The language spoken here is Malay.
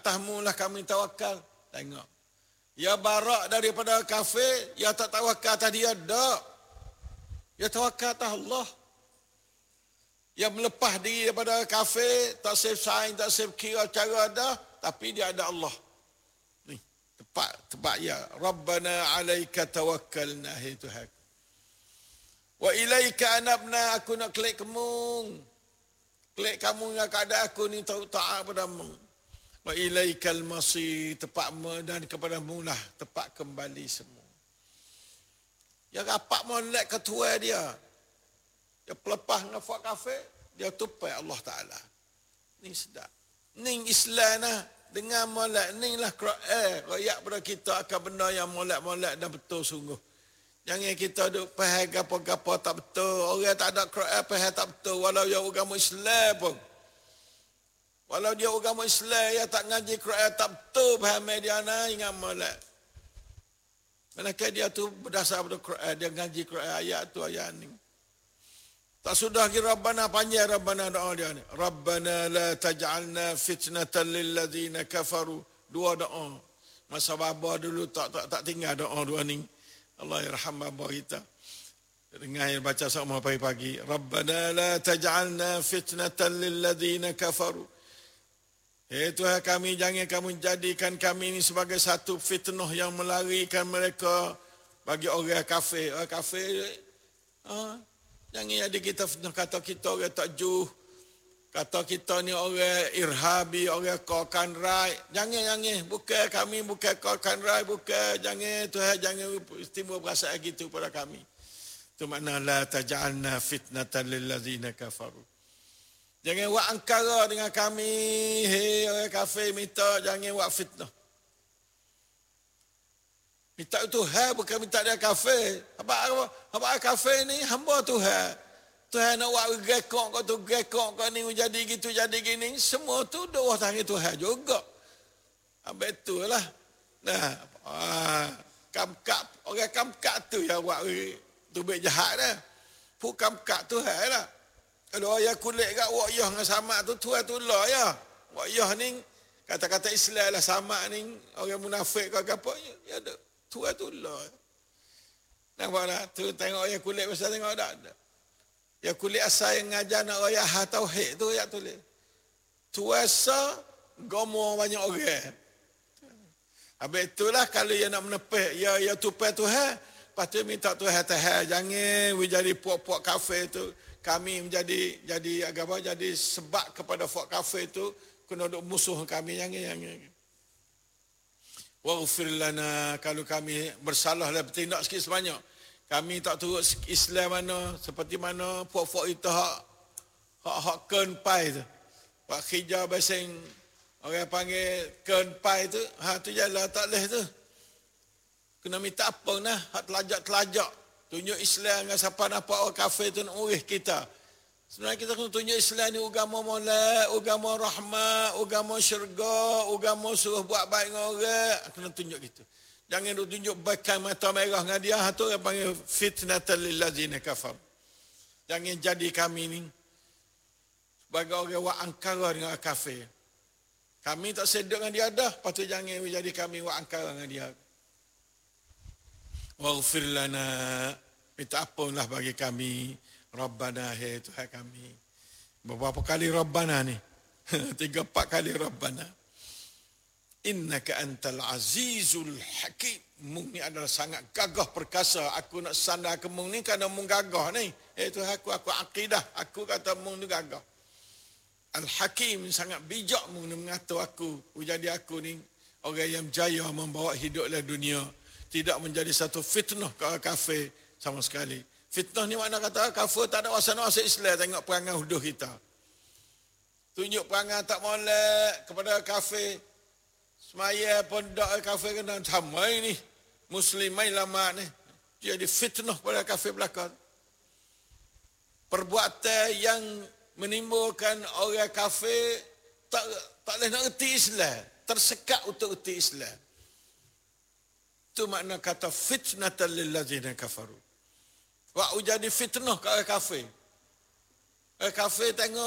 atasmu lah kami tawakal. Tengok. Ya barak daripada kafir, ya tak tawakal atas dia, tak. Ya tawakal atas Allah. Ya melepas diri daripada kafir, tak save sign, tak save kira cara dah, tapi dia ada Allah. Ni, tepat ya. Rabbana alaika tawakkalna, hai Tuhan. Wa ilaika anabna, aku nak klik kamu. Klik kamu dengan keadaan aku ni taat padamu. Wa ilaikal masir, tepat dan kepadamu lah tepat kembali semua. Yang rapat molek ketua dia. Dia pelepah dengan fuak kafir, dia tupai Allah Ta'ala. Ni sedap. Ni Islam lah. Dengan molek, ni lah Quran. Rakyat pada kita akan benda yang molek-molek dan betul sungguh. Jangan kita duk faham gapo-gapo tak betul. Orang tak ada Quran faham tak betul. Walau dia agama Islam pun. Walau dia agama Islam, dia tak ngaji Quran tak betul faham dia nak ingat molek. Manakala dia tu berdasar pada Quran, dia ngaji Quran ayat tu ayat ni. Tak sudah lagi Rabbana, panjang Rabbana doa dia ni. Rabbana la taj'alna fitnatan lil ladzina kafaru. Dua doa. Masa baba dulu tak tinggal doa dua ni. Allah yarham baba kita. Dengar baca sama pagi-pagi. Rabbana la taj'alna fitnatan lil ladzina kafaru. Tuhan kami, jangan kamu jadikan kami ini sebagai satu fitnah yang melarikan mereka bagi orang kafir. Orang kafir, jangan jadi kita fitnah, kata kita orang takjuh, kata kita ni orang irhabi, orang kokan rai. Jangan, bukan kami, bukan kokan rai, bukan. Jangan, Tuhan jangan timbul perasaan gitu pada kami. Itu makna la taj'alna fitnatan lil ladzina kafaru. Jangan buat angkara dengan kami. Hei orang kafir minta jangan buat fitnah. Minta Tuhan bukan minta dia kafir. Apa kafir ni hamba Tuhan. Tuhan nak buat gekok kau tu gekok kau ni jadi gitu jadi gini. Semua tu doa tangan Tuhan juga. Betul lah. Nah, kamkap orang kamkap tu yang buat tu baik jahat dah. Pu kamkap Tuhan lah. Kalau ayah kulit kat wakyah dengan samak tu, Tuhan tu lah ya. Wakyah ni, kata-kata Islam lah samak ni, orang munafik ke apa, ya ada. Tuhan tu lah. Nampak tak? Tu tengok ayah kulit pasal tengok tak? Ya kulit asal yang ngajar nak ayah tauhid tu, ya tulis. Tuasa, gomo banyak orang. Habis itulah kalau ia nak menepih, ya tupai Tuhan, lepas tu minta Tuhan tahan. Jangan jadi puak-puak kafir tu. Kami menjadi agama jadi sebab kepada fuak kafir itu kena duk musuh kami jangan. Waghfir lana, kalau kami bersalah dan bertindak sikit sebanyak. Kami tak turut Islam mana seperti mana puak-puak itu hak kenpai tu. Pak khijab basing orang panggil kenpai tu, tu jalan tak leh tu. Kena minta apa nah, hak telajak. Tunjuk Islam dengan siapa nampak orang kafir tu nak urih kita. Sebenarnya kita kena tunjuk Islam ni agama molek, agama rahmat, agama syurga, agama suruh buat baik dengan orang. Kena tunjuk gitu. Jangan tunjuk bakan mata merah dengan dia. Itu yang panggil fitnatan lil ladzina kafar. Jangan jadi kami ni sebagai orang buat angkara dengan orang kafir. Kami tak sedek dengan dia dah. Lepas tu jangan jadi kami buat angkara dengan dia. Waghfir lana, minta ampunlah bagi kami. Rabbana, hai Tuhan kami. Berapa kali Rabbana ni? 3-4 kali Rabbana. Innaka antal azizul hakim. Mung ni adalah sangat gagah perkasa. Aku nak sandar ke mung ni kerana mung gagah ni. Tuhan aku akidah. Aku kata mung ni gagah. Al-Hakim sangat bijak mung ni mengatur aku. Jadi aku ni orang yang berjaya membawa hidup dalam dunia. Tidak menjadi satu fitnah ke kafir sama sekali. Fitnah ni makna kata kafir tak ada wasa-wasa Islam. Tengok perangai huduh kita. Tunjuk perangai tak molek kepada kafir. Semaya pun tak kafir kena sama ini. Muslimai lama ni. Jadi fitnah pada kafir belakang. Perbuatan yang menimbulkan orang kafir tak boleh nak erti Islam. Tersekat untuk erti Islam. Itu makna kata fitnatan lil ladzina kafaru. Wa jadi fitnah ke orang kafir. Orang kafir tengok